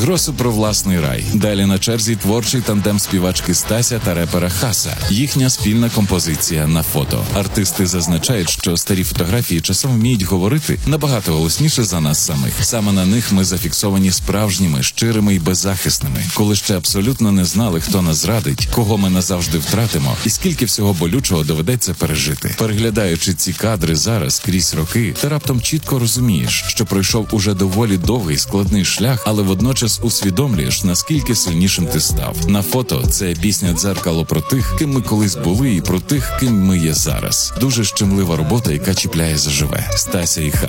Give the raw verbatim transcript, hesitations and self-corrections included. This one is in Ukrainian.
Гросу про власний рай. Далі на черзі творчий тандем співачки Стася та репера Хаса. Їхня спільна композиція на фото. Артисти зазначають, що старі фотографії часом вміють говорити набагато голосніше за нас самих. Саме на них ми зафіксовані справжніми, щирими і беззахисними, коли ще абсолютно не знали, хто нас зрадить, кого ми назавжди втратимо і скільки всього болючого доведеться пережити. Переглядаючи ці кадри зараз крізь роки, ти раптом чітко розумієш, що пройшов уже доволі довгий складний шлях, але водночас усвідомлюєш, наскільки сильнішим ти став. На фото це пісня дзеркало про тих, ким ми колись були, і про тих, ким ми є зараз. Дуже щемлива робота, яка чіпляє заживе. Стася і Хас.